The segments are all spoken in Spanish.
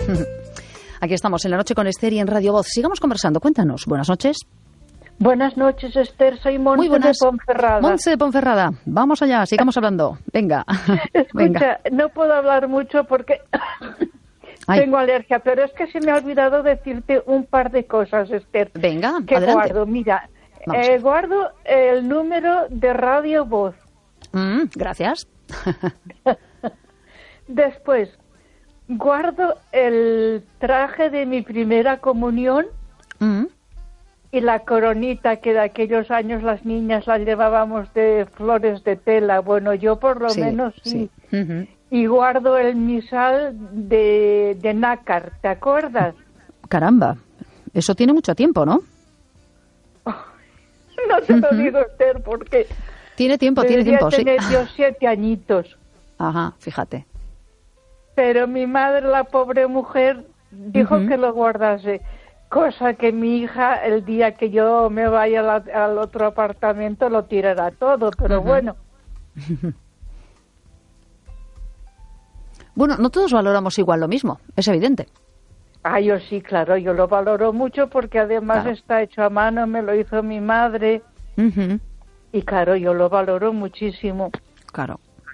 Aquí estamos en La Noche con Esther y en Radio Voz. Sigamos conversando. Cuéntanos. Buenas noches. Buenas noches, Esther. Soy Montse de Ponferrada. Montse de Ponferrada. Vamos allá, sigamos hablando. Venga. Escucha, venga. No puedo hablar mucho porque tengo alergia, pero es que se me ha olvidado decirte un par de cosas, Esther. Venga, que adelante. Guardo. Mira, guardo el número de Radio Voz. Gracias. Después, guardo el traje de mi primera comunión. Y la coronita que de aquellos años las niñas la llevábamos de flores de tela. Bueno, yo por lo menos sí. Y guardo el misal de nácar, ¿te acuerdas? Caramba, eso tiene mucho tiempo, ¿no? No te lo digo, Esther, porque... Tiene tiempo, sí. Tenía yo 7 añitos. Ajá, fíjate. Pero mi madre, la pobre mujer, dijo que lo guardase. Cosa que mi hija, el día que yo me vaya al otro apartamento, lo tirará todo, pero bueno. Bueno, no todos valoramos igual lo mismo, es evidente. Yo sí, claro, yo lo valoro mucho porque además está hecho a mano, me lo hizo mi madre. Y claro, yo lo valoro muchísimo. Claro.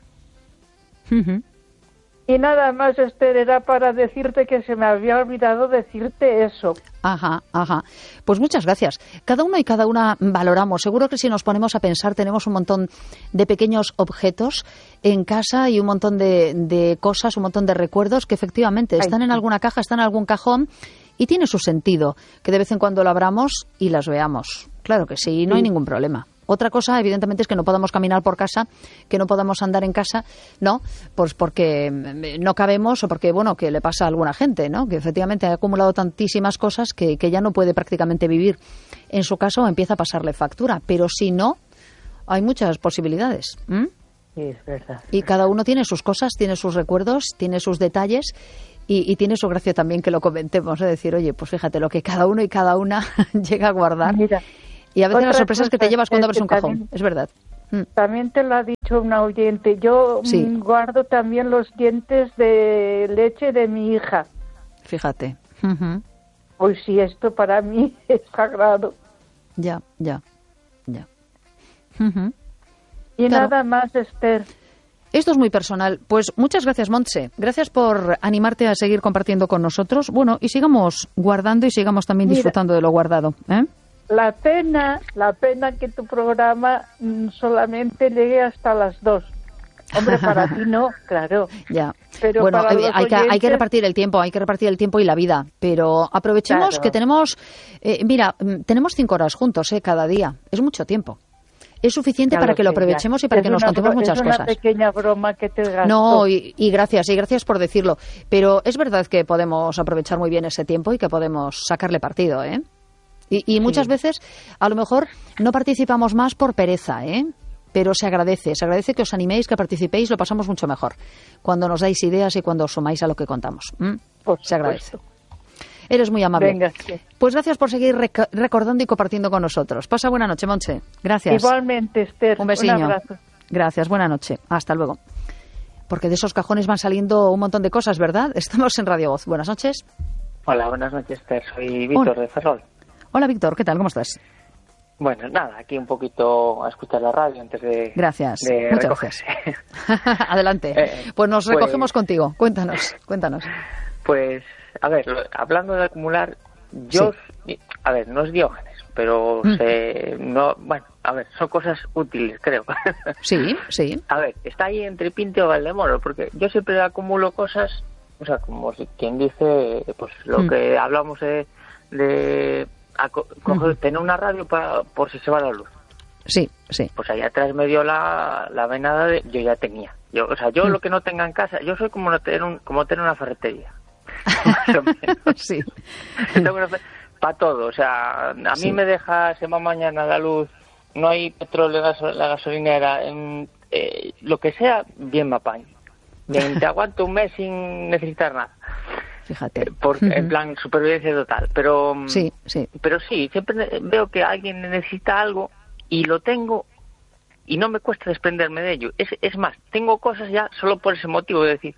Y nada más, Esther, era para decirte que se me había olvidado decirte eso. Ajá. Pues muchas gracias. Cada uno y cada una valoramos. Seguro que si nos ponemos a pensar tenemos un montón de pequeños objetos en casa y un montón de cosas, un montón de recuerdos que efectivamente están en alguna caja, están en algún cajón y tiene su sentido que de vez en cuando lo abramos y las veamos. Claro que sí, no hay ningún problema. Otra cosa, evidentemente, es que no podamos caminar por casa, que no podamos andar en casa, ¿no? Pues porque no cabemos o porque, bueno, que le pasa a alguna gente, ¿no? Que efectivamente ha acumulado tantísimas cosas que ya no puede prácticamente vivir. En su caso, empieza a pasarle factura. Pero si no, hay muchas posibilidades. Sí, es verdad. Y cada uno tiene sus cosas, tiene sus recuerdos, tiene sus detalles y tiene su gracia también que lo comentemos. Es decir, oye, pues fíjate lo que cada uno y cada una llega a guardar. Mira. Y a veces las sorpresas que te llevas cuando abres un cajón, es verdad. También te lo ha dicho un oyente. Yo guardo también los dientes de leche de mi hija. Fíjate. Pues sí, esto para mí es sagrado. Ya. Y nada más, Esther. Esto es muy personal. Pues muchas gracias, Montse. Gracias por animarte a seguir compartiendo con nosotros. Bueno, y sigamos guardando y sigamos también disfrutando de lo guardado, ¿eh? La pena que tu programa solamente llegue hasta las 2. Hombre, para ti no, claro. Ya. Pero bueno, para los oyentes... hay que repartir el tiempo y la vida. Pero aprovechemos que tenemos, tenemos 5 horas juntos, cada día. Es mucho tiempo. Es suficiente para que lo aprovechemos y para que nos contemos muchas cosas. Es una pequeña broma que te gasto. No, y gracias por decirlo. Pero es verdad que podemos aprovechar muy bien ese tiempo y que podemos sacarle partido, ¿eh? Y muchas veces, a lo mejor, no participamos más por pereza, ¿eh? Pero se agradece que os animéis, que participéis, lo pasamos mucho mejor. Cuando nos dais ideas y cuando os sumáis a lo que contamos. Se agradece. Eres muy amable. Venga, sí. Pues gracias por seguir recordando y compartiendo con nosotros. Pasa buena noche, Montse. Gracias. Igualmente, Esther. Un besiño. Un abrazo. Gracias, buena noche. Hasta luego. Porque de esos cajones van saliendo un montón de cosas, ¿verdad? Estamos en Radio Voz. Buenas noches. Hola, buenas noches, Esther. Soy Víctor de Ferrol. Hola, Víctor. ¿Qué tal? ¿Cómo estás? Bueno, nada, aquí un poquito a escuchar la radio antes de... Gracias. De muchas recogerse. Gracias. Adelante. Pues nos recogemos contigo. Cuéntanos. Pues, a ver, hablando de acumular, a ver, no es Diógenes, pero son cosas útiles, creo. Sí. A ver, está ahí entre Pinte o Valdemoro, porque yo siempre acumulo cosas, o sea, como quien dice, pues lo que hablamos de tener una radio por si se va la luz. Sí. Pues ahí atrás me dio la venada de... Yo ya tenía. Yo lo que no tenga en casa, yo soy como tener una ferretería. Más o menos. Sí. Para todo, o sea, a mí me deja, se va mañana la luz, no hay petróleo, la gasolinera, lo que sea, bien me apaño. Bien, te aguanto un mes sin necesitar nada. Fíjate. En plan supervivencia total. Pero sí, siempre veo que alguien necesita algo y lo tengo y no me cuesta desprenderme de ello. Es más, tengo cosas ya solo por ese motivo de decir,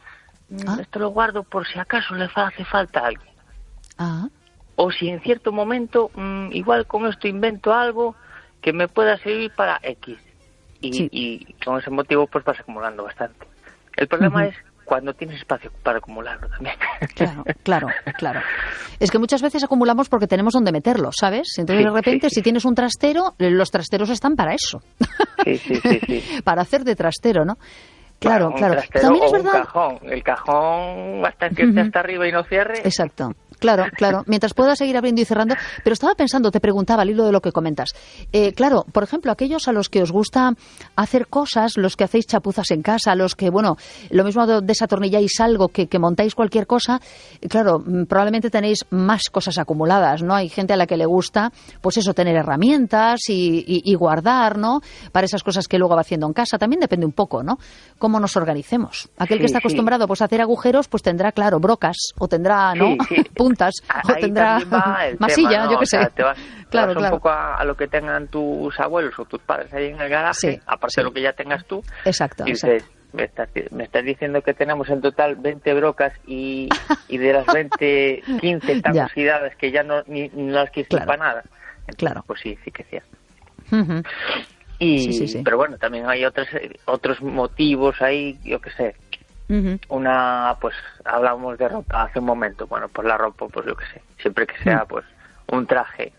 esto lo guardo por si acaso le hace falta a alguien. Ah. O si en cierto momento, igual con esto invento algo que me pueda servir para X. Y con ese motivo pues vas acumulando bastante. El problema es cuando tienes espacio para acumularlo también. Claro. Es que muchas veces acumulamos porque tenemos donde meterlo, ¿sabes? Entonces de repente si tienes un trastero, los trasteros están para eso. Sí. Para hacer de trastero, ¿no? Claro. Trastero, también es o verdad. Un cajón. El cajón hasta que esté hasta arriba y no cierre. Exacto. Claro. Mientras pueda seguir abriendo y cerrando. Pero estaba pensando, te preguntaba al hilo de lo que comentas. Claro, por ejemplo, aquellos a los que os gusta hacer cosas, los que hacéis chapuzas en casa, los que, bueno, lo mismo desatornilláis algo, que montáis cualquier cosa, claro, probablemente tenéis más cosas acumuladas, ¿no? Hay gente a la que le gusta, pues eso, tener herramientas y guardar, ¿no? Para esas cosas que luego va haciendo en casa. También depende un poco, ¿no? Cómo nos organicemos. Aquel que está acostumbrado pues a hacer agujeros, pues tendrá, claro, brocas, o tendrá, ¿no? Puntas, o tendrá masilla, tema, ¿no? yo qué sé. Te vas un poco a lo que tengan tus abuelos o tus padres ahí en el garaje, aparte de lo que ya tengas tú. Exacto. Y dices, me estás diciendo que tenemos en total 20 brocas y de las 20, 15 están oxidadas que ya no las quieres para nada. Entonces, pues sí que es cierto. Sí. Pero bueno, también hay otros motivos ahí, yo qué sé. Pues hablábamos de ropa hace un momento. Bueno, pues la ropa, pues yo qué sé, siempre que sea pues un traje,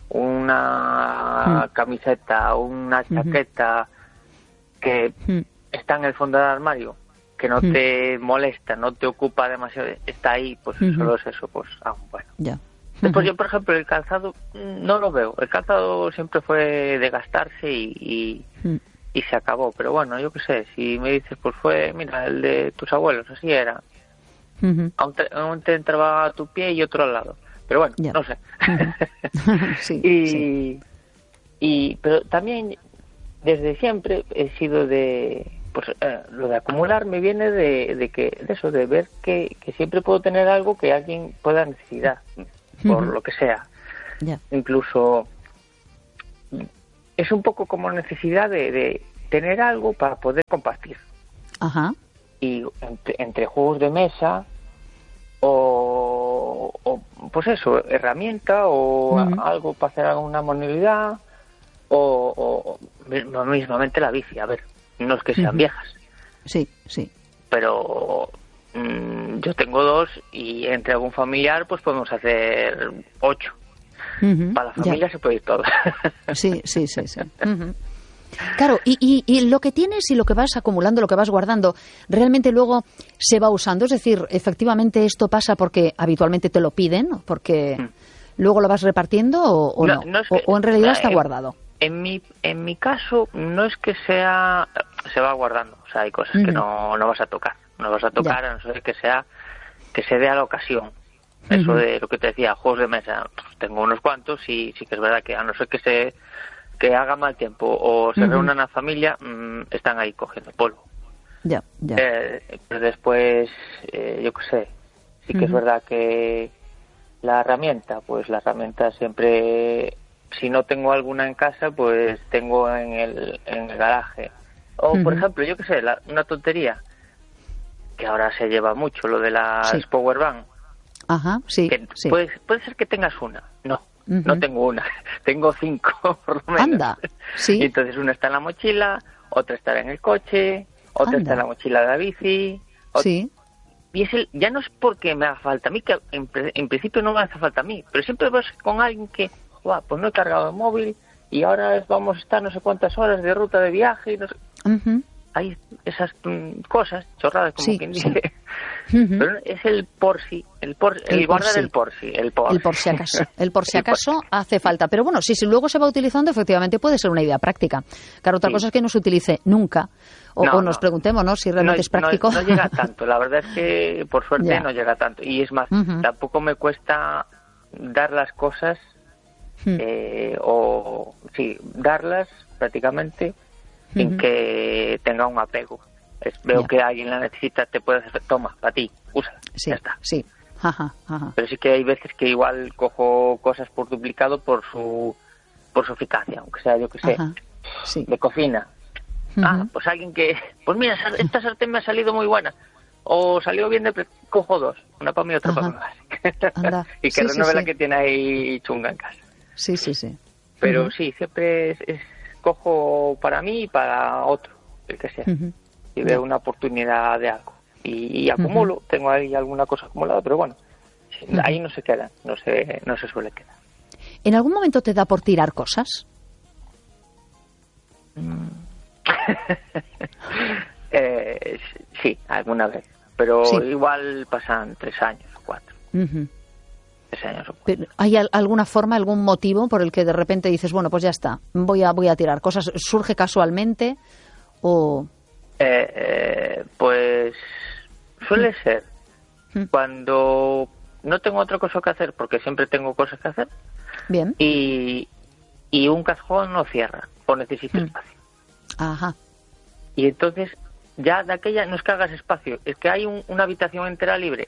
una camiseta, una chaqueta que está en el fondo del armario, que no te molesta, no te ocupa demasiado, está ahí, pues solo es eso, pues bueno. Después yo, por ejemplo, el calzado no lo veo. El calzado siempre fue de gastarse y se acabó. Pero bueno, yo qué sé, si me dices, pues mira, el de tus abuelos, así era. Aún te entraba a tu pie y otro al lado. Pero bueno, no sé. Pero también, desde siempre, he sido de... Pues lo de acumular me viene de ver que siempre puedo tener algo que alguien pueda necesitar. Por lo que sea. Incluso es un poco como necesidad de tener algo para poder compartir. Y entre juegos de mesa o pues eso, herramienta o algo para hacer alguna manualidad o mismamente la bici. A ver, no es que sean viejas. Sí. Pero yo tengo 2 y entre algún familiar pues podemos hacer 8. Para la familia se puede ir todo. Sí. Claro, y lo que tienes y lo que vas acumulando, lo que vas guardando, realmente luego se va usando. Es decir, efectivamente esto pasa porque habitualmente te lo piden, porque luego lo vas repartiendo o no. O en realidad está guardado. En mi caso no es que se va guardando. O sea, hay cosas que no vas a tocar. No vas a tocar, a no ser que se dé a la ocasión. Eso de lo que te decía, juegos de mesa, pues tengo unos cuantos y sí que es verdad que a no ser que haga mal tiempo o se reúnan a familia, están ahí cogiendo polvo. Pero después, yo qué sé, sí que es verdad que la herramienta siempre, si no tengo alguna en casa, pues tengo en el garaje. O, por ejemplo, yo qué sé, una tontería que ahora se lleva mucho, lo de las Power Bank. Puede ser que tengas una. No tengo una. Tengo 5, por lo menos. Anda, sí. Y entonces una está en la mochila, otra está en el coche, otra está en la mochila de la bici. Sí. Y ya no es porque me haga falta a mí, que en principio no me hace falta a mí, pero siempre vas con alguien que, pues no he cargado el móvil y ahora vamos a estar no sé cuántas horas de ruta de viaje y no sé... Hay esas cosas chorradas, como quien dice. Pero es el por si, el guardar el por si. El por si acaso. El por si acaso hace falta. Pero bueno, si luego se va utilizando, efectivamente puede ser una idea práctica. Claro, otra cosa es que no se utilice nunca. O nos preguntemos, ¿no? Si realmente es práctico. No llega tanto. La verdad es que, por suerte, no llega tanto. Y es más, tampoco me cuesta dar las cosas, darlas prácticamente sin que tenga un apego. Veo que alguien la necesita, te puedes hacer, toma, para ti, úsala, ya está. Pero sí que hay veces que igual cojo cosas por duplicado por su eficacia, aunque sea, yo que sé, de cocina. Pues alguien que, pues mira, esta sartén me ha salido muy buena, o salió bien cojo 2, una para mí y otra para mi madre. Y que renueve la que tiene ahí chunga en casa. Sí. Pero sí, siempre cojo para mí y para otro, el que sea. Y veo una oportunidad de algo. Y acumulo, tengo ahí alguna cosa acumulada, pero bueno, ahí no se queda, no se suele quedar. ¿En algún momento te da por tirar cosas? Sí, alguna vez. Pero igual pasan 3 años o 4. 3 años o 4. Pero ¿hay alguna forma, algún motivo por el que de repente dices, bueno, pues ya está, voy a tirar cosas? ¿Surge casualmente o...? Pues suele ser cuando no tengo otra cosa que hacer, porque siempre tengo cosas que hacer. Bien. Y un cajón no cierra o necesito espacio. Ajá. Y entonces ya de aquella no es que hagas espacio, es que hay una habitación entera libre.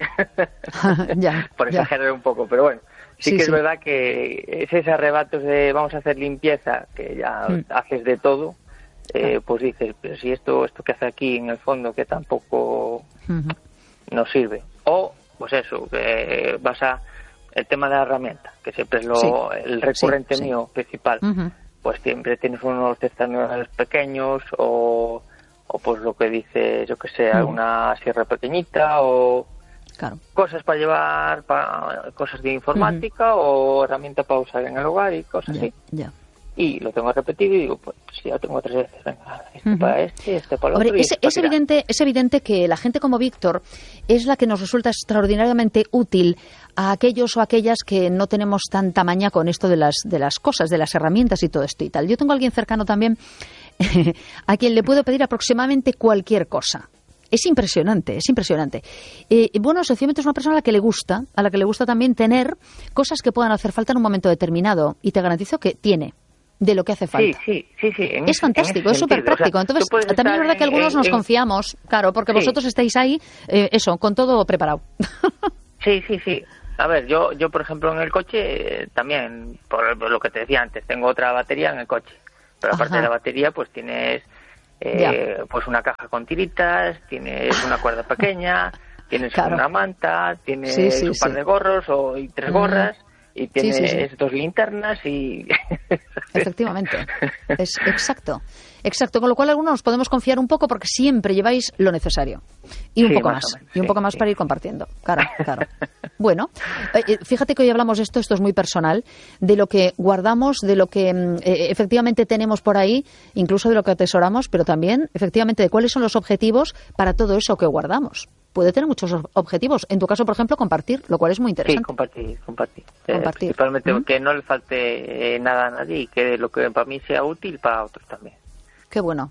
Por exagerar un poco, pero bueno, sí que es verdad que esos arrebatos de vamos a hacer limpieza, que ya haces de todo, pues dices, pero si esto que hace aquí en el fondo, que tampoco nos sirve. O, pues eso, que vas a... El tema de la herramienta, que siempre es el recurrente mío principal. Pues siempre tienes unos destornilladores pequeños o pues lo que dices, yo que sé, una sierra pequeñita o cosas para llevar, cosas de informática o herramienta para usar en el hogar y cosas así. Y lo tengo repetido y digo, pues ya tengo 3 veces, venga, para este para el otro. Es evidente que la gente como Víctor es la que nos resulta extraordinariamente útil a aquellos o aquellas que no tenemos tanta maña con esto de las cosas, de las herramientas y todo esto y tal. Yo tengo a alguien cercano también a quien le puedo pedir aproximadamente cualquier cosa. Es impresionante, es impresionante. Bueno, sencillamente es una persona a la que le gusta también tener cosas que puedan hacer falta en un momento determinado, y te garantizo que tiene de lo que hace falta. Sí. Es fantástico, es súper práctico. Entonces, también es verdad que algunos nos confiamos, claro, porque vosotros estáis ahí, con todo preparado. Sí. A ver, yo por ejemplo, en el coche también, por lo que te decía antes, tengo otra batería en el coche. Pero aparte de la batería, pues tienes pues una caja con tiritas, tienes una cuerda pequeña, tienes una manta, tienes un par de gorros y 3 gorras. Y tienes 2 linternas y... Efectivamente, es exacto. Con lo cual algunos nos podemos confiar un poco porque siempre lleváis lo necesario. Y un poco más. Y un poco más para ir compartiendo. Claro. Bueno, fíjate que hoy hablamos de esto es muy personal, de lo que guardamos, de lo que efectivamente tenemos por ahí, incluso de lo que atesoramos, pero también, efectivamente, de cuáles son los objetivos para todo eso que guardamos. Puede tener muchos objetivos. En tu caso, por ejemplo, compartir, lo cual es muy interesante. Sí, compartir. Principalmente que no le falte nada a nadie y que lo que para mí sea útil para otros también. Qué bueno.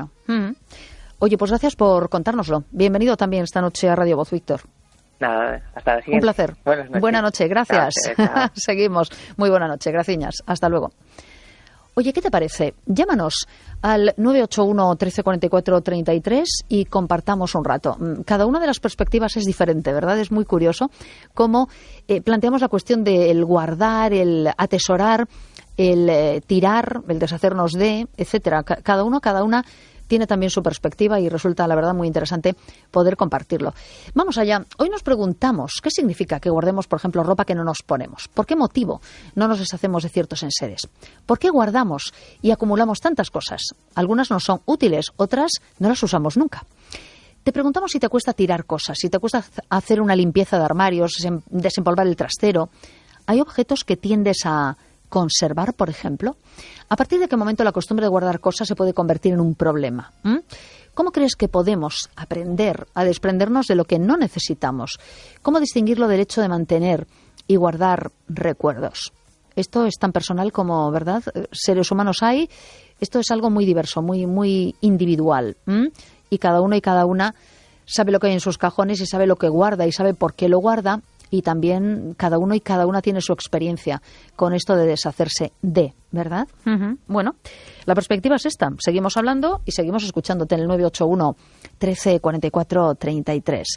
Oye, pues gracias por contárnoslo. Bienvenido también esta noche a Radio Voz, Víctor. Nada, hasta la siguiente. Un placer. Buenas noches, gracias. Chao. Seguimos. Muy buena noche, gracias. Hasta luego. Oye, ¿qué te parece? Llámanos al 981 1344 33 y compartamos un rato. Cada una de las perspectivas es diferente, ¿verdad? Es muy curioso cómo planteamos la cuestión del guardar, el atesorar, el tirar, el deshacernos de, etcétera. Cada una tiene también su perspectiva y resulta, la verdad, muy interesante poder compartirlo. Vamos allá. Hoy nos preguntamos qué significa que guardemos, por ejemplo, ropa que no nos ponemos. ¿Por qué motivo no nos deshacemos de ciertos enseres? ¿Por qué guardamos y acumulamos tantas cosas? Algunas nos son útiles, otras no las usamos nunca. Te preguntamos si te cuesta tirar cosas, si te cuesta hacer una limpieza de armarios, desempolvar el trastero. ¿Hay objetos que tiendes a conservar, por ejemplo? ¿A partir de qué momento la costumbre de guardar cosas se puede convertir en un problema? ¿Cómo crees que podemos aprender a desprendernos de lo que no necesitamos? ¿Cómo distinguirlo del hecho de mantener y guardar recuerdos? Esto es tan personal como, ¿verdad? Seres humanos hay. Esto es algo muy diverso, muy individual. Y cada uno y cada una sabe lo que hay en sus cajones y sabe lo que guarda y sabe por qué lo guarda. Y también cada uno y cada una tiene su experiencia con esto de deshacerse de, ¿verdad? Bueno, la perspectiva es esta. Seguimos hablando y seguimos escuchándote en el 981 1344 33.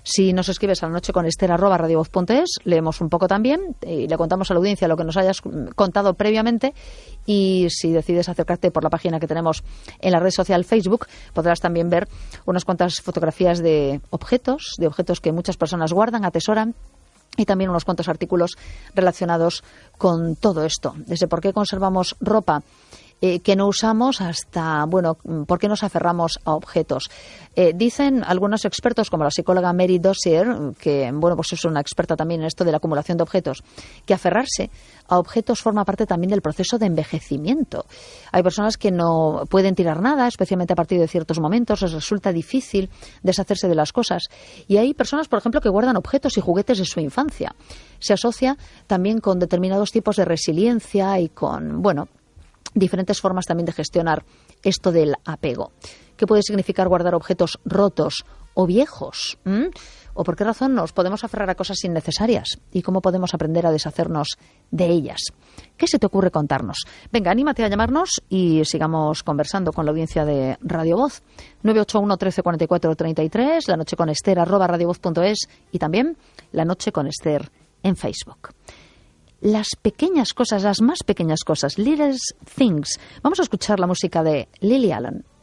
Si nos escribes a la noche con ester@radiovoz.es, leemos un poco también y le contamos a la audiencia lo que nos hayas contado previamente. Y si decides acercarte por la página que tenemos en la red social Facebook, podrás también ver unas cuantas fotografías de objetos que muchas personas guardan, atesoran, y también unos cuantos artículos relacionados con todo esto. Desde por qué conservamos ropa que no usamos hasta, bueno, por qué nos aferramos a objetos. Dicen algunos expertos, como la psicóloga Mary Dozier, que, bueno, pues es una experta también en esto de la acumulación de objetos, que aferrarse a objetos forma parte también del proceso de envejecimiento. Hay personas que no pueden tirar nada, especialmente a partir de ciertos momentos, les resulta difícil deshacerse de las cosas. Y hay personas, por ejemplo, que guardan objetos y juguetes de su infancia. Se asocia también con determinados tipos de resiliencia y con, bueno, diferentes formas también de gestionar esto del apego. ¿Qué puede significar guardar objetos rotos o viejos? ¿O por qué razón nos podemos aferrar a cosas innecesarias? ¿Y cómo podemos aprender a deshacernos de ellas? ¿Qué se te ocurre contarnos? Venga, anímate a llamarnos y sigamos conversando con la audiencia de Radio Voz. 981 13 44 33, La Noche con Ester @radiovoz.es y también La Noche con Ester en Facebook. Las pequeñas cosas, las más pequeñas cosas, little things. Vamos a escuchar la música de Lily Allen.